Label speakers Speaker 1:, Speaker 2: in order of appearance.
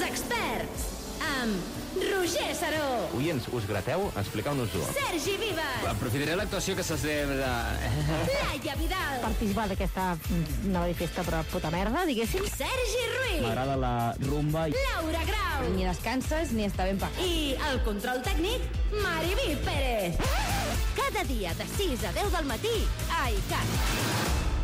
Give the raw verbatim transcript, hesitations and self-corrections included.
Speaker 1: Els experts, amb Roger Saró.
Speaker 2: Oients, us grateu? Expliqueu-nos-ho.
Speaker 1: Sergi Vives.
Speaker 3: Aprofitaré l'actuació que se'ls de...
Speaker 1: Laia Vidal.
Speaker 4: Participar d'aquesta nova festa però puta merda, diguéssim.
Speaker 1: Sergi Ruiz.
Speaker 5: M'agrada la rumba.
Speaker 1: Laura Grau.
Speaker 4: Ni descanses ni està ben pagat.
Speaker 1: I el control tècnic, Mariví Pérez. Cada dia de sis a deu del matí a ICAT.